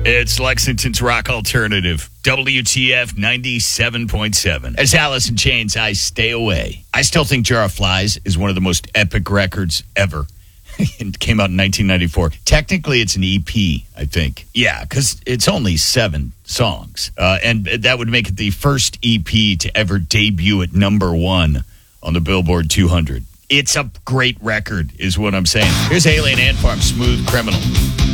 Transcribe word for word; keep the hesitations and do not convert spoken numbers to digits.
It's Lexington's Rock Alternative, W T F ninety-seven point seven. As Alice in Chains, I Stay Away. I still think Jar of Flies is one of the most epic records ever. It came out in nineteen ninety-four. Technically, it's an E P, I think. Yeah, because it's only seven songs. Uh, and that would make it the first E P to ever debut at number one on the Billboard two hundred. It's a great record, is what I'm saying. Here's Alien Ant Farm, Smooth Criminal.